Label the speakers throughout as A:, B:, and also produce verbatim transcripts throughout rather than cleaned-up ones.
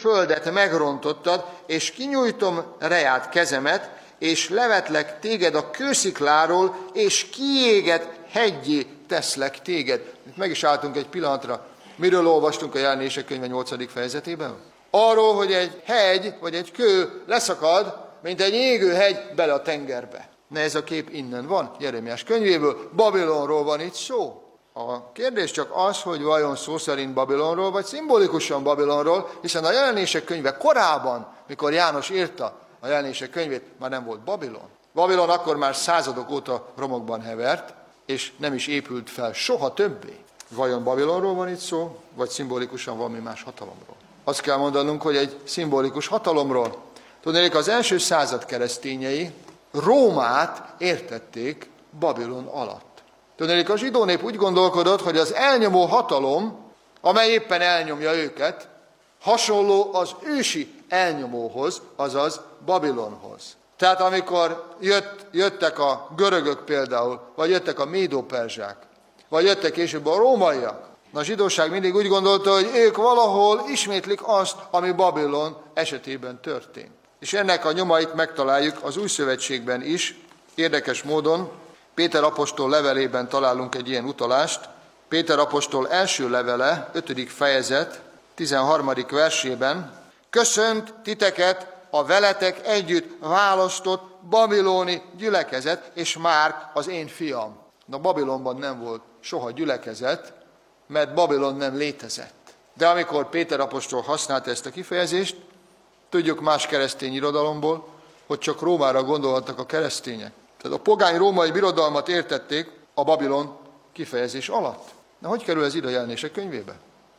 A: földet megrontottad, és kinyújtom reát kezemet, és levetlek téged a kőszikláról, és kiégett heggyé teszlek téged. Itt meg is álltunk egy pillanatra. Miről olvastunk a Jelenések könyve nyolcadik fejezetében? Arról, hogy egy hegy, vagy egy kő leszakad, mint egy égő hegy bele a tengerbe. Ne, ez a kép innen van, Jeremiás könyvéből, Babilonról van itt szó. A kérdés csak az, hogy vajon szó szerint Babilonról, vagy szimbolikusan Babilonról, hiszen a Jelenések könyve korában, mikor János írta a Jelenések könyvét, már nem volt Babilon. Babilon akkor már századok óta romokban hevert, és nem is épült fel soha többé. Vajon Babilonról van itt szó, vagy szimbolikusan valami más hatalomról? Azt kell mondanunk, hogy egy szimbolikus hatalomról. Tudnék, az első század keresztényei Rómát értették Babilon alatt. Tudnék, a zsidó nép úgy gondolkodott, hogy az elnyomó hatalom, amely éppen elnyomja őket, hasonló az ősi elnyomóhoz, azaz Babilonhoz. Tehát amikor jött, jöttek a görögök például, vagy jöttek a médó-perzsák, vagy jöttek később a rómaiak, a zsidóság mindig úgy gondolta, hogy ők valahol ismétlik azt, ami Babilon esetében történt. És ennek a nyomait megtaláljuk az Új Szövetségben is, érdekes módon. Péter apostol levelében találunk egy ilyen utalást. Péter apostol első levele, ötödik fejezet, tizenharmadik versében. Köszönt titeket a veletek együtt választott babiloni gyülekezet, és Márk az én fiam. Na, Babilonban nem volt soha gyülekezet, mert Babilon nem létezett. De amikor Péter apostol használta ezt a kifejezést, tudjuk más keresztény irodalomból, hogy csak Rómára gondolhattak a keresztények. Tehát a pogány római birodalmat értették a Babilon kifejezés alatt. Na, hogy kerül ez ide a Jelenések könyvébe?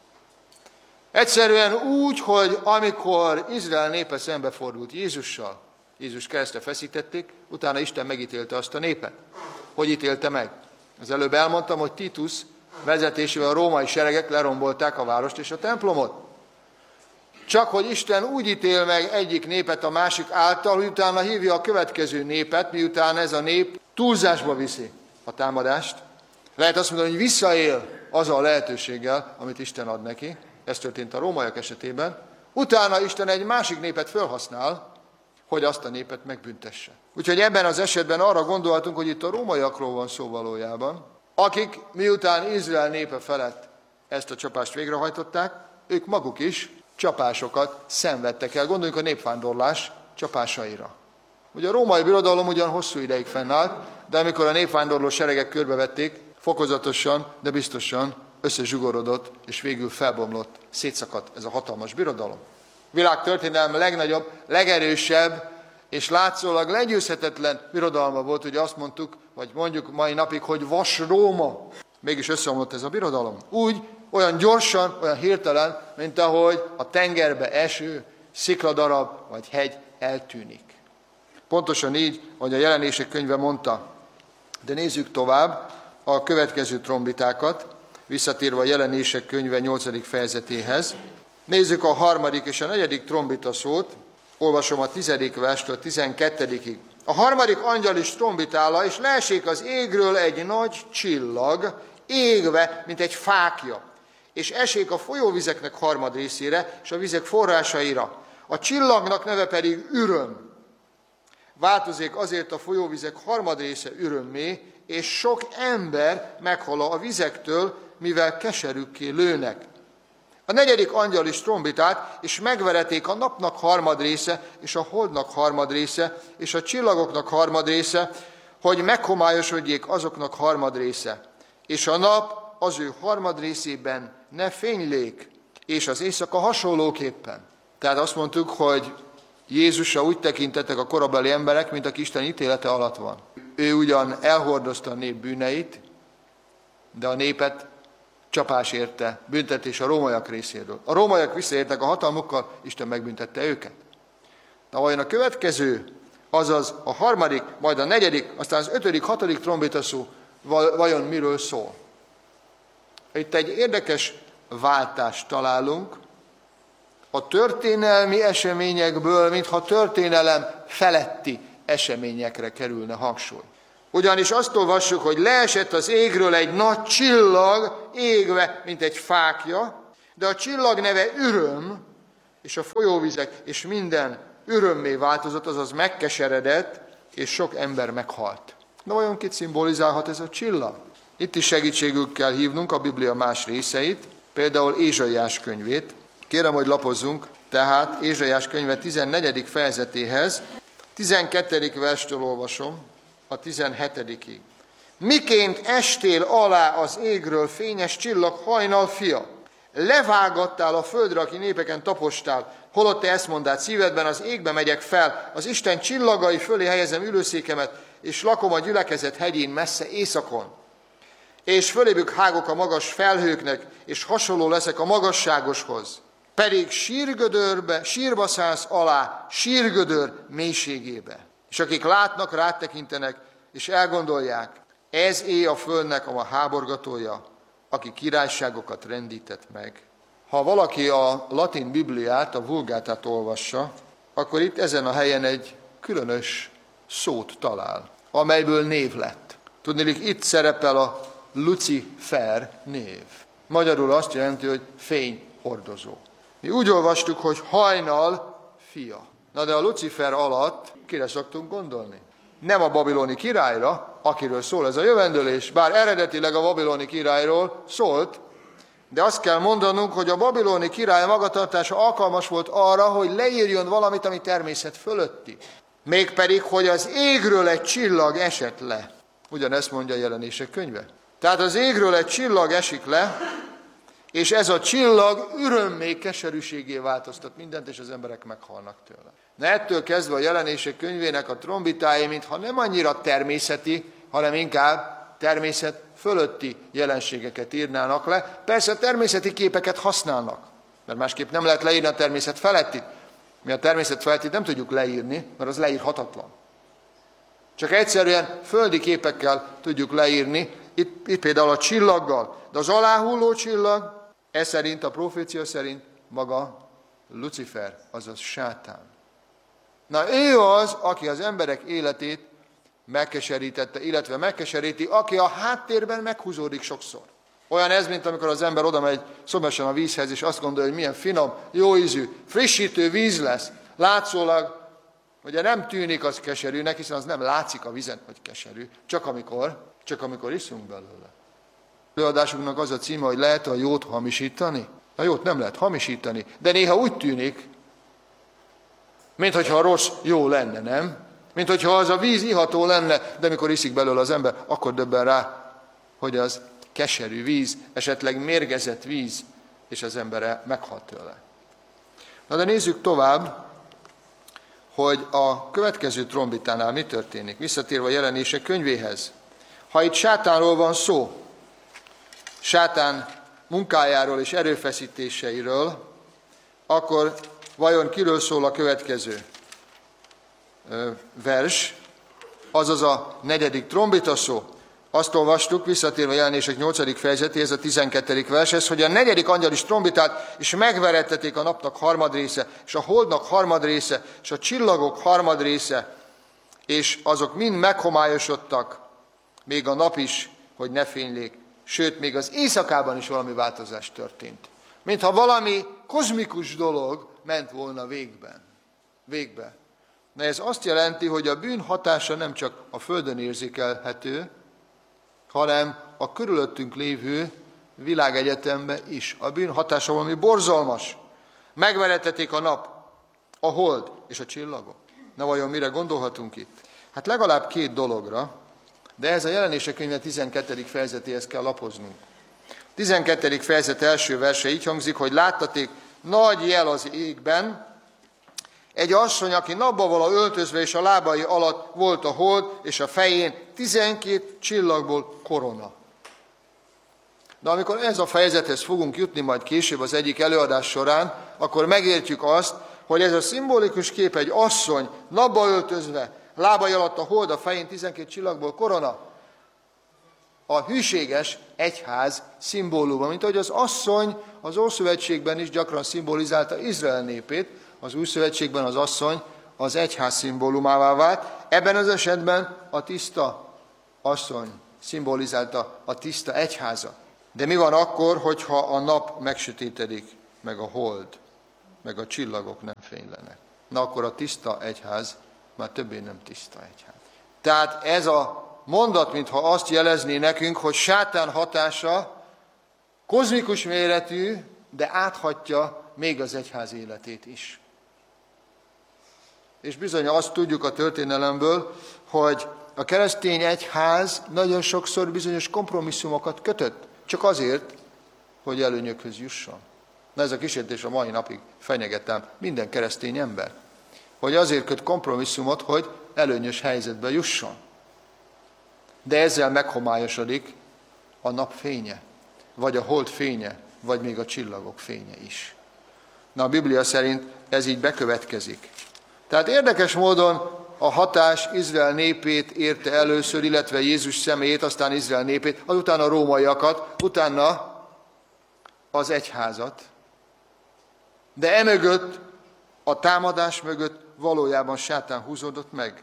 A: Egyszerűen úgy, hogy amikor Izrael népe szembefordult Jézussal, Jézus keresztre feszítették, utána Isten megítélte azt a népet. Hogy ítélte meg? Az előbb elmondtam, hogy Titus vezetésével a római seregek lerombolták a várost és a templomot. Csak hogy Isten úgy ítél meg egyik népet a másik által, hogy utána hívja a következő népet, miután ez a nép túlzásba viszi a támadást. Lehet azt mondani, hogy visszaél azzal a lehetőséggel, amit Isten ad neki. Ez történt a rómaiak esetében. Utána Isten egy másik népet felhasznál, hogy azt a népet megbüntesse. Úgyhogy ebben az esetben arra gondolhatunk, hogy itt a rómaiakról van szó valójában, akik miután Izrael népe felett ezt a csapást végrehajtották, ők maguk is csapásokat szenvedtek el. Gondoljunk a népvándorlás csapásaira. Ugye a római birodalom ugyan hosszú ideig fennállt, de amikor a népvándorló seregek körbevették, fokozatosan, de biztosan összezsugorodott, és végül felbomlott, szétszakadt ez a hatalmas birodalom. Világ történelme legnagyobb, legerősebb, és látszólag legyőzhetetlen birodalma volt, ugye azt mondtuk, vagy mondjuk mai napig, hogy Vas Róma. Mégis összeomlott ez a birodalom. Úgy, olyan gyorsan, olyan hirtelen, mint ahogy a tengerbe eső szikladarab vagy hegy eltűnik. Pontosan így, ahogy a Jelenések könyve mondta. De nézzük tovább a következő trombitákat, visszatérve a Jelenések könyve nyolcadik fejezetéhez. Nézzük a harmadik és a negyedik trombita szót, olvasom a tizedik verstől tizenkettedikig. A harmadik angyal is trombitála, és leesik az égről egy nagy csillag, égve, mint egy fákja, és esik a folyóvizeknek harmad részére, és a vizek forrásaira. A csillagnak neve pedig Üröm. Változik azért a folyóvizek harmad része ürömmé, és sok ember meghal a vizektől, mivel keserükké lőnek. A negyedik angyal is trombitát, és megvereték a napnak harmad része, és a holdnak harmad része, és a csillagoknak harmad része, hogy meghomályosodjék azoknak harmad része. És a nap az ő harmad részében ne fénylék, és az éjszaka hasonlóképpen. Tehát azt mondtuk, hogy Jézusra úgy tekintettek a korabeli emberek, mint aki Isten ítélete alatt van. Ő ugyan elhordozta a nép bűneit, de a népet csapás érte, büntetés a rómaiak részéről. A rómaiak visszaértek a hatalmukkal, Isten megbüntette őket. Na vajon a következő, azaz a harmadik, majd a negyedik, aztán az ötödik, hatodik trombita szó vajon miről szól? Itt egy érdekes váltást találunk. A történelmi eseményekből, mintha történelem feletti eseményekre kerülne hangsúly. Ugyanis azt olvassuk, hogy leesett az égről egy nagy csillag, égve, mint egy fákja, de a csillag neve Üröm, és a folyóvizek, és minden örömmé változott, azaz megkeseredett, és sok ember meghalt. Na vajon kit szimbolizálhat ez a csillag? Itt is segítségül kell hívnunk a Biblia más részeit, például Ézsaiás könyvét. Kérem, hogy lapozzunk tehát Ézsaiás könyve tizennegyedik fejezetéhez, tizenkettedik verstől olvasom a tizenhetedikig. Miként estél alá az égről, fényes csillag, hajnal fia? Levágattál a földre, aki népeken tapostál, holott te ezt mondád szívedben, az égbe megyek fel, az Isten csillagai fölé helyezem ülőszékemet, és lakom a gyülekezet hegyén messze északon. És fölébük hágok a magas felhőknek, és hasonló leszek a magasságoshoz. Pedig sírgödörbe, sírba szállsz alá, sírgödör mélységébe. És akik látnak, rátekintenek, és elgondolják, ez éj a földnek a háborgatója, aki királyságokat rendített meg. Ha valaki a latin bibliát, a vulgátát olvassa, akkor itt ezen a helyen egy különös szót talál, amelyből név lett. Tudniillik, itt szerepel a Lucifer név. Magyarul azt jelenti, hogy fényhordozó. Mi úgy olvastuk, hogy hajnal fia. Na de a Lucifer alatt kire szoktunk gondolni? Nem a babiloni királyra, akiről szól ez a jövendőlés, bár eredetileg a babiloni királyról szólt, de azt kell mondanunk, hogy a babiloni király magatartása alkalmas volt arra, hogy leírjon valamit, ami természet fölötti. Mégpedig, hogy az égről egy csillag esett le. Ugyanezt mondja a Jelenések könyve. Tehát az égről egy csillag esik le, és ez a csillag örömmé keserűségé változtat mindent, és az emberek meghalnak tőle. Na ettől kezdve a Jelenések könyvének a trombitái, mintha nem annyira természeti, hanem inkább természet fölötti jelenségeket írnának le. Persze természeti képeket használnak, mert másképp nem lehet leírni a természet felettit. Mi a természet felettit nem tudjuk leírni, mert az leírhatatlan. Csak egyszerűen földi képekkel tudjuk leírni, itt, itt például a csillaggal, de az aláhulló csillag, ez szerint, a profécia szerint maga Lucifer, azaz sátán. Na ő az, aki az emberek életét megkeserítette, illetve megkeseríti, aki a háttérben meghúzódik sokszor. Olyan ez, mint amikor az ember oda megy szomjasan a vízhez, és azt gondolja, hogy milyen finom, jó ízű, frissítő víz lesz. Látszólag, ugye nem tűnik az keserűnek, hiszen az nem látszik a vízen, hogy keserű, csak amikor, csak amikor iszunk belőle. Előadásunknak az a címe, hogy lehet a jót hamisítani? A jót nem lehet hamisítani, de néha úgy tűnik, mint hogyha a rossz jó lenne, nem? Mint hogyha az a víz iható lenne, de mikor iszik belőle az ember, akkor döbben rá, hogy az keserű víz, esetleg mérgezett víz, és az ember meghal tőle. Na de nézzük tovább, hogy a következő trombitánál mi történik. Visszatérve a Jelenések könyvéhez. Ha itt sátánról van szó, sátán munkájáról és erőfeszítéseiről, akkor vajon kiről szól a következő vers, azaz a negyedik trombita szó. Azt olvastuk, visszatérve a Jelenések nyolcadik fejezetéhez, a tizenkettedik vershez, hogy a negyedik angyal is trombitát, és megverettették a napnak harmadrésze, és a holdnak harmadrésze, és a csillagok harmadrésze, és azok mind meghomályosodtak, még a nap is, hogy ne fénylék. Sőt, még az éjszakában is valami változás történt. Mintha valami kozmikus dolog ment volna végben. Végbe. Na ez azt jelenti, hogy a bűn hatása nem csak a földön érzékelhető, hanem a körülöttünk lévő világegyetemben is. A bűn hatása valami borzalmas. Megverettették a nap, a hold és a csillagok. Na vajon mire gondolhatunk itt? Hát legalább két dologra, de ez a Jelenések könyve tizenkettedik fejezetéhez kell lapoznunk. tizenkettedik fejezet első verse így hangzik, hogy láttaték nagy jel az égben, egy asszony, aki napba vala öltözve, és a lábai alatt volt a hold, és a fején tizenkét csillagból korona. De amikor ez a fejezethez fogunk jutni majd később az egyik előadás során, akkor megértjük azt, hogy ez a szimbolikus kép egy asszony, napba öltözve, lábai alatt a hold, a fején tizenkét csillagból korona, a hűséges egyház szimbóluma, mint ahogy az asszony az Ószövetségben is gyakran szimbolizálta Izrael népét, az Új Szövetségben az asszony az egyház szimbólumává vált, ebben az esetben a tiszta asszony szimbolizálta a tiszta egyházat. De mi van akkor, hogyha a nap megsötétedik, meg a hold? meg a csillagok nem fénylenek. Na akkor a tiszta egyház már többé nem tiszta egyház. Tehát ez a mondat, mintha azt jelezné nekünk, hogy sátán hatása kozmikus méretű, de áthatja még az egyház életét is. És bizony azt tudjuk a történelemből, hogy a keresztény egyház nagyon sokszor bizonyos kompromisszumokat kötött, csak azért, hogy előnyökhöz jusson. Na ez a kísértés a mai napig fenyegetem minden keresztény ember, hogy azért köt kompromisszumot, hogy előnyös helyzetbe jusson. De ezzel meghomályosodik a nap fénye, vagy a hold fénye, vagy még a csillagok fénye is. Na a Biblia szerint ez így bekövetkezik. Tehát érdekes módon a hatás Izrael népét érte először, illetve Jézus személyét, aztán Izrael népét, azután a rómaiakat, utána az egyházat. De emögött, a támadás mögött valójában sátán húzódott meg.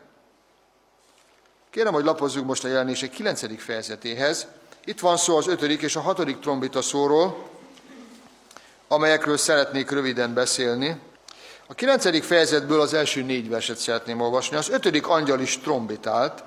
A: Kérem, hogy lapozzuk most a Jelenések kilencedik fejezetéhez. Itt van szó az ötödik és a hatodik trombita szóról, amelyekről szeretnék röviden beszélni. A kilencedik fejezetből az első négy verset szeretném olvasni. Az ötödik angyal is trombitált,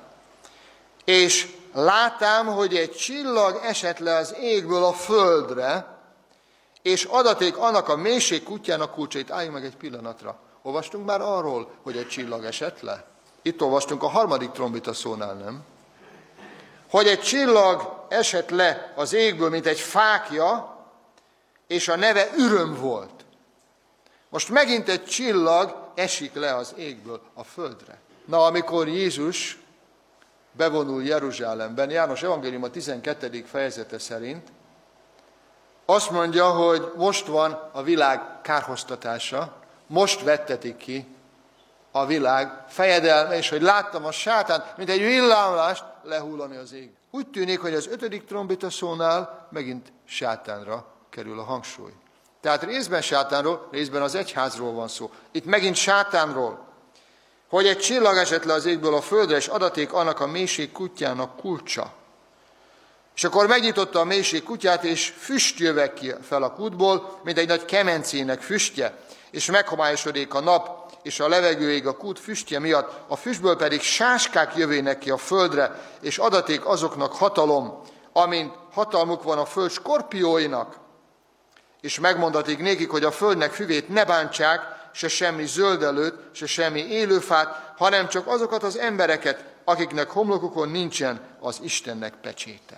A: és látám, hogy egy csillag esett le az égből a földre, és adaték annak a mélység kutyának kulcsait. Álljunk meg egy pillanatra. Olvastunk már arról, hogy egy csillag esett le? Itt olvastunk a harmadik trombita szónál, nem? Hogy egy csillag esett le az égből, mint egy fákja, és a neve Üröm volt. Most megint egy csillag esik le az égből a földre. Na, amikor Jézus bevonul Jeruzsálemben, János evangélium a tizenkettedik fejezete szerint, azt mondja, hogy most van a világ kárhoztatása, most vettetik ki a világ fejedelme, és hogy láttam a sátánt, mint egy villámlást lehullani az ég. Úgy tűnik, hogy az ötödik trombita szónál megint sátánra kerül a hangsúly. Tehát részben sátánról, részben az egyházról van szó. Itt megint sátánról, hogy egy csillag esett le az égből a földre, és adaték annak a mélység kutyának kulcsa. És akkor megnyitotta a mélység kutyát, és füst jövek ki fel a kútból, mint egy nagy kemencének füstje, és meghomályosodik a nap, és a levegőig a kút füstje miatt, a füstből pedig sáskák jövének ki a földre, és adaték azoknak hatalom, amint hatalmuk van a föld skorpióinak, és megmondatik nékik, hogy a földnek füvét ne bántsák, se semmi zöldelőt, se semmi élőfát, hanem csak azokat az embereket, akiknek homlokukon nincsen az Istennek pecséte.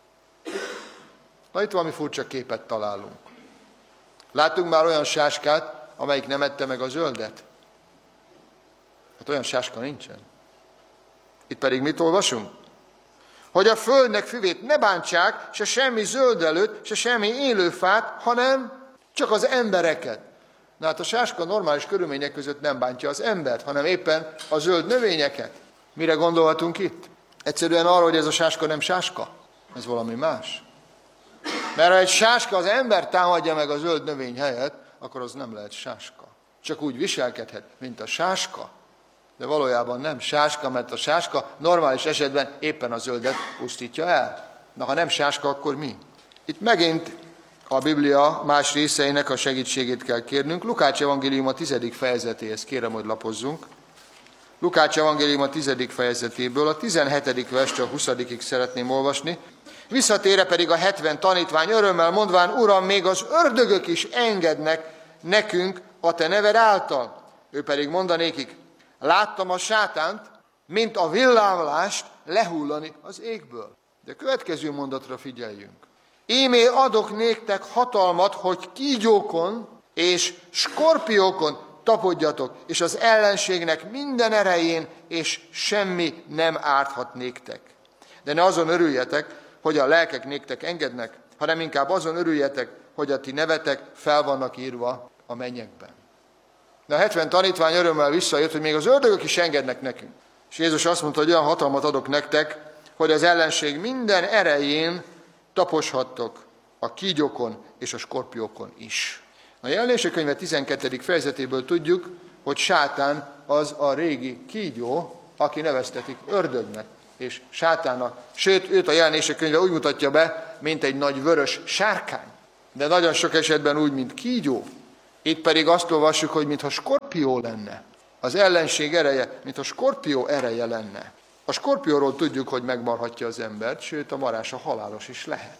A: Na itt valami furcsa képet találunk. Láttunk már olyan sáskát, amelyik nem ette meg a zöldet? Hát olyan sáska nincsen. Itt pedig mit olvasunk? Hogy a földnek füvét ne bántsák, se semmi zöldelőt, se semmi élőfát, hanem csak az embereket. Na hát a sáska normális körülmények között nem bántja az embert, hanem éppen a zöld növényeket. Mire gondolhatunk itt? Egyszerűen arra, hogy ez a sáska nem sáska. Ez valami más. Mert ha egy sáska az ember támadja meg a zöld növény helyett, akkor az nem lehet sáska. Csak úgy viselkedhet, mint a sáska. De valójában nem sáska, mert a sáska normális esetben éppen a zöldet pusztítja el. Na, ha nem sáska, akkor mi? Itt megint a Biblia más részeinek a segítségét kell kérnünk. Lukács evangélium a tizedik fejezetéhez kérem, hogy lapozzunk. Lukács evangélium a tizedik fejezetéből a tizenhetedik verstől a huszadikig szeretném olvasni. Visszatérve pedig a hetven tanítvány örömmel mondván, Uram, még az ördögök is engednek nekünk a te neved által. Ő pedig mondanékik, láttam a sátánt, mint a villámlást lehullani az égből. De következő mondatra figyeljünk. Ímé adok néktek hatalmat, hogy kígyókon és skorpiókon tapodjatok, és az ellenségnek minden erején, és semmi nem árthat néktek. De ne azon örüljetek, hogy a lelkek néktek engednek, hanem inkább azon örüljetek, hogy a ti nevetek fel vannak írva a mennyekben. De a hetven tanítvány örömmel visszajött, hogy még az ördögök is engednek nekünk. És Jézus azt mondta, hogy olyan hatalmat adok nektek, hogy az ellenség minden erején taposhattok a kígyókon és a skorpiókon is. A Jelenések könyve tizenkettedik fejezetéből tudjuk, hogy sátán az a régi kígyó, aki neveztetik ördögnek és sátánnak. Sőt, őt a Jelenések könyve úgy mutatja be, mint egy nagy vörös sárkány. De nagyon sok esetben úgy, mint kígyó. Itt pedig azt olvassuk, hogy mintha skorpió lenne. Az ellenség ereje, mintha skorpió ereje lenne. A skorpióról tudjuk, hogy megmarhatja az embert, sőt a marása halálos is lehet.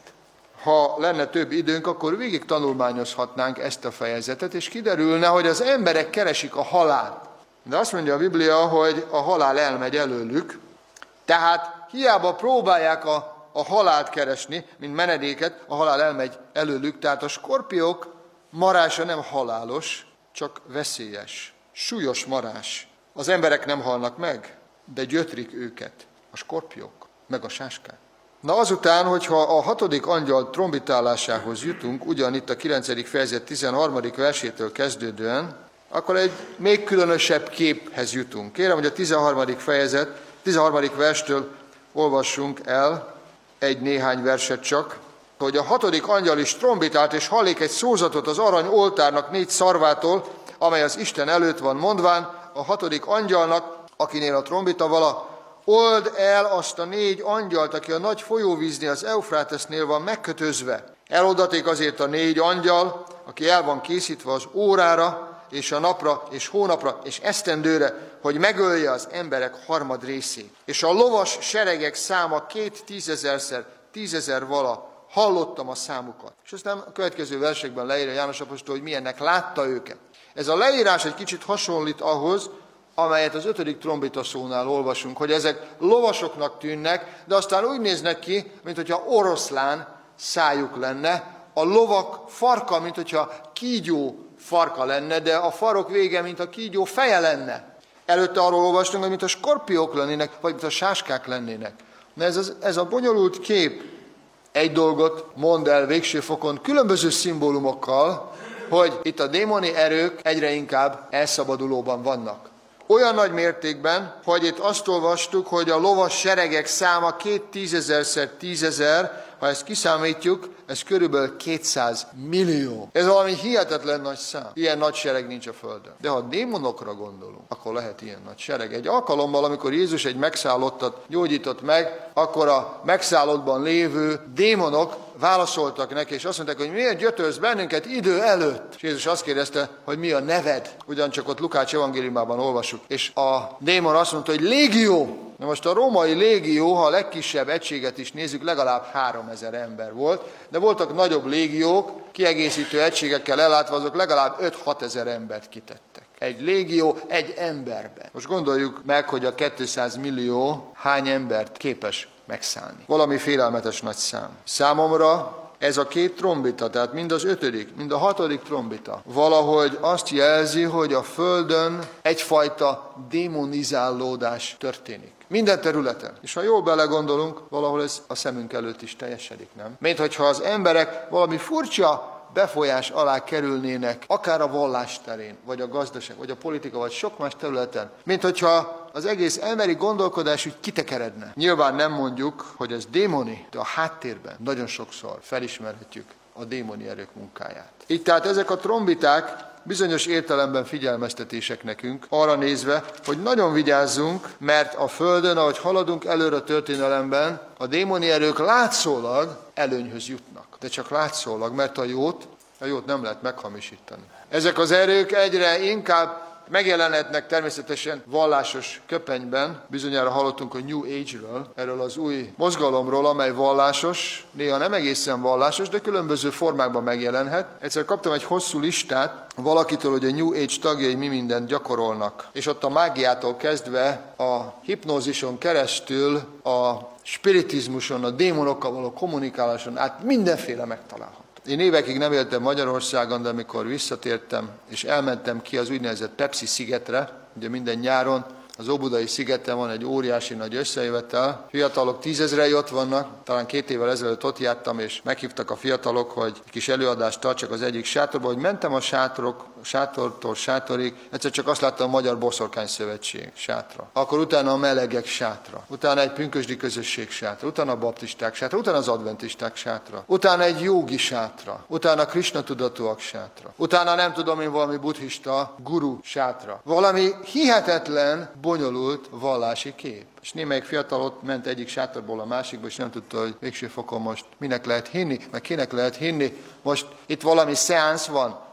A: Ha lenne több időnk, akkor végig tanulmányozhatnánk ezt a fejezetet, és kiderülne, hogy az emberek keresik a halált. De azt mondja a Biblia, hogy a halál elmegy előlük, tehát hiába próbálják a, a halált keresni, mint menedéket, a halál elmegy előlük, tehát a skorpiók marása nem halálos, csak veszélyes, súlyos marás. Az emberek nem halnak meg, de gyötrik őket a skorpiók, meg a sáskák. Na azután, hogyha a hatodik angyal trombitálásához jutunk, ugyanitt a kilencedik fejezet tizenharmadik versétől kezdődően, akkor egy még különösebb képhez jutunk. Kérem, hogy a tizenharmadik fejezet, tizenharmadik verstől olvassunk el egy néhány verset csak, hogy a hatodik angyal is trombitált, és hallék egy szózatot az arany oltárnak négy szarvától, amely az Isten előtt van, mondván a hatodik angyalnak, akinél a trombita vala, old el azt a négy angyalt, aki a nagy folyóvíznél, az Eufrátesznél van megkötözve. Eloldaték azért a négy angyal, aki el van készítve az órára, és a napra, és hónapra, és esztendőre, hogy megölje az emberek harmad részét. És a lovas seregek száma két tízezerszer, tízezer vala, hallottam a számukat. És aztán a következő versekben leírja János apostol, hogy milyennek látta őket. Ez a leírás egy kicsit hasonlít ahhoz, amelyet az ötödik trombita szónál olvasunk, hogy ezek lovasoknak tűnnek, de aztán úgy néznek ki, mint hogyha oroszlán szájuk lenne, a lovak farka, mint hogyha kígyó farka lenne, de a farok vége, mint a kígyó feje lenne. Előtte arról olvastunk, hogy mint a skorpiók lennének, vagy mint a sáskák lennének. Na ez, az, ez a bonyolult kép egy dolgot mond el végső fokon különböző szimbólumokkal, hogy itt a démoni erők egyre inkább elszabadulóban vannak. Olyan nagy mértékben, hogy itt azt olvastuk, hogy a lovas seregek száma két tízezerszer tízezer, ha ezt kiszámítjuk, ez körülbelül kétszáz millió. Ez valami hihetetlen nagy szám. Ilyen nagy sereg nincs a Földön. De ha a démonokra gondolunk, akkor lehet ilyen nagy sereg. Egy alkalommal, amikor Jézus egy megszállottat gyógyított meg, akkor a megszállottban lévő démonok válaszoltak neki, és azt mondták, hogy miért gyötörsz bennünket idő előtt? És Jézus azt kérdezte, hogy mi a neved? Ugyancsak ott Lukács evangéliumában olvasjuk. És a démon azt mondta, hogy légió. Na most a római légió, ha a legkisebb egységet is nézzük, legalább háromezer ember volt, de voltak nagyobb légiók, kiegészítő egységekkel ellátva, azok legalább öt-hat ezer embert kitettek. Egy légió egy emberben. Most gondoljuk meg, hogy a kétszáz millió hány embert képes megszállni. Valami félelmetes nagy szám. Számomra ez a két trombita, tehát mind az ötödik, mind a hatodik trombita valahogy azt jelzi, hogy a Földön egyfajta démonizálódás történik. Minden területen. És ha jól belegondolunk, valahol ez a szemünk előtt is teljesedik, nem? Mint hogyha az emberek valami furcsa befolyás alá kerülnének, akár a vallás terén, vagy a gazdaság, vagy a politika, vagy sok más területen, mint hogyha az egész emberi gondolkodás úgy kitekeredne. Nyilván nem mondjuk, hogy ez démoni, de a háttérben nagyon sokszor felismerhetjük a démoni erők munkáját. Így tehát ezek a trombiták bizonyos értelemben figyelmeztetések nekünk, arra nézve, hogy nagyon vigyázzunk, mert a Földön, ahogy haladunk előre a történelemben, a démoni erők látszólag előnyhöz jutnak. De csak látszólag, mert a jót, a jót nem lehet meghamisítani. Ezek az erők egyre inkább megjelenhetnek természetesen vallásos köpenyben. Bizonyára hallottunk a New Age-ről, erről az új mozgalomról, amely vallásos, néha nem egészen vallásos, de különböző formákban megjelenhet. Egyszer kaptam egy hosszú listát valakitől, hogy a New Age tagjai mi mindent gyakorolnak. És ott a mágiától kezdve a hipnózison keresztül a spiritizmuson, a démonokkal való kommunikáláson át mindenféle megtalálható. Én évekig nem éltem Magyarországon, de amikor visszatértem, és elmentem ki az úgynevezett Pepsi szigetre, ugye minden nyáron az Óbudai szigeten van egy óriási nagy összejövetel, fiatalok tízezrei ott vannak, talán két évvel ezelőtt ott jártam, és meghívtak a fiatalok, hogy egy kis előadást tartsak az egyik sátorba, hogy mentem a sátorok, sátortól sátorig, egyszer csak azt láttam a Magyar Boszorkány Szövetség sátra. Akkor utána a melegek sátra, utána egy pünkösdi közösség sátra, utána a baptisták sátra, utána az adventisták sátra, utána egy jógi sátra, utána a Krisna tudatúak sátra, utána nem tudom én valami buddhista guru sátra. Valami hihetetlen, bonyolult vallási kép. És némelyik fiatal ott ment egyik sátorból a másikba, és nem tudta, hogy végső fokon most minek lehet hinni, meg kinek lehet hinni. Most itt valami szeánsz van,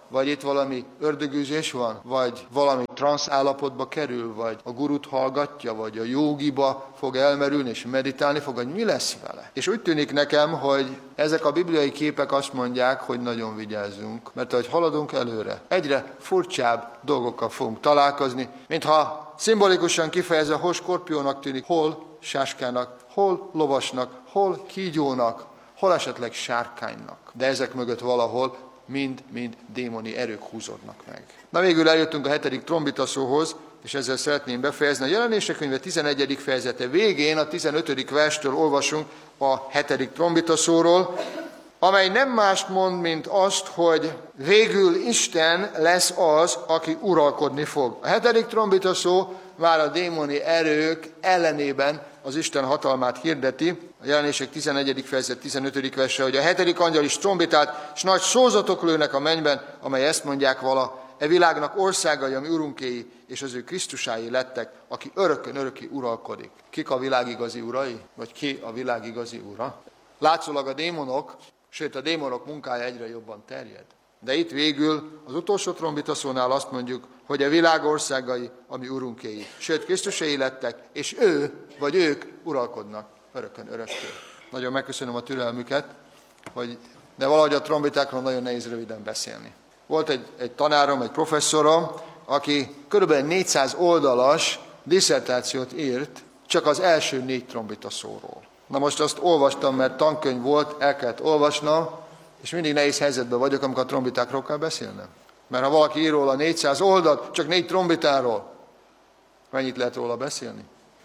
A: vagy itt valami ördögűzés van, vagy valami transz állapotba kerül, vagy a gurut hallgatja, vagy a jógiba fog elmerülni, és meditálni fog, hogy mi lesz vele. És úgy tűnik nekem, hogy ezek a bibliai képek azt mondják, hogy nagyon vigyázzunk, mert ahogy haladunk előre, egyre furcsább dolgokkal fogunk találkozni, mintha szimbolikusan kifejezve, hol skorpiónak tűnik, hol sáskának, hol lovasnak, hol kígyónak, hol esetleg sárkánynak. De ezek mögött valahol mind-mind démoni erők húzódnak meg. Na végül eljöttünk a hetedik trombitaszóhoz, és ezzel szeretném befejezni. A Jelenések könyve tizenegyedik fejezete végén, a tizenötödik verstől olvasunk a hetedik trombitaszóról, amely nem mást mond, mint azt, hogy végül Isten lesz az, aki uralkodni fog. A hetedik trombitaszó már a démoni erők ellenében az Isten hatalmát hirdeti. A Jelenések tizenegyedik fejezet tizenötödik verse, hogy a hetedik angyal is trombitált, és nagy szózatok lőnek a mennyben, amely ezt mondják vala, e világnak országai, ami urunkéi, és az ő Krisztusái lettek, aki örökkön örökké uralkodik. Kik a világ igazi urai? Vagy ki a világ igazi ura? Látszólag a démonok, sőt a démonok munkája egyre jobban terjed. De itt végül az utolsó trombitaszónál azt mondjuk, hogy a világ országai, ami urunkéi. Sőt, Krisztusai lettek, és ő, vagy ők uralkodnak örökön örökké. Nagyon megköszönöm a türelmüket, hogy, de valahogy a trombitákról nagyon nehéz röviden beszélni. Volt egy, egy tanárom, egy professzorom, aki körülbelül négyszáz oldalas disszertációt írt csak az első négy trombitaszóról. Na most azt olvastam, mert tankönyv volt, el kellett olvasnom, és mindig nehéz helyzetben vagyok, amikor a trombitákról kell beszélnem. Mert ha valaki ír róla négyszáz oldalt, csak négy trombitáról, mennyit lehet róla beszélni?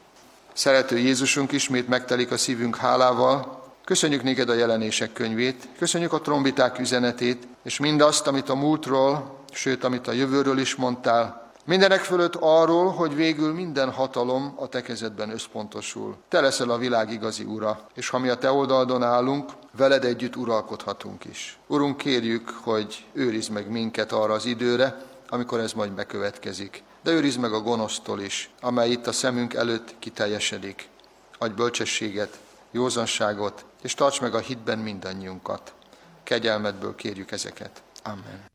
A: Szerető Jézusunk, ismét megtelik a szívünk hálával. Köszönjük néked a Jelenések könyvét, köszönjük a trombiták üzenetét, és mindazt, amit a múltról, sőt, amit a jövőről is mondtál. Mindenek fölött arról, hogy végül minden hatalom a te kezedben összpontosul. Te leszel a világ igazi ura, és ha mi a te oldaldon állunk, veled együtt uralkodhatunk is. Urunk, kérjük, hogy őrizd meg minket arra az időre, amikor ez majd bekövetkezik. De őrizd meg a gonosztól is, amely itt a szemünk előtt kiteljesedik. Adj bölcsességet, józanságot, és tarts meg a hitben mindannyiunkat. Kegyelmedből kérjük ezeket. Amen.